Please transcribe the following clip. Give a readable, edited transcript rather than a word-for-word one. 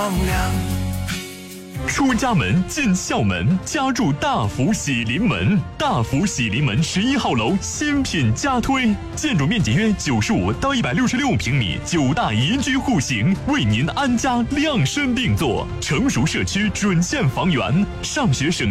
亮。 出家门进校门，家住大福喜临门。大福喜临门11号楼新品加推，建筑面积约95到166平米，9大宜居户型，为您安家量身定做，成熟社区准现房源，上学省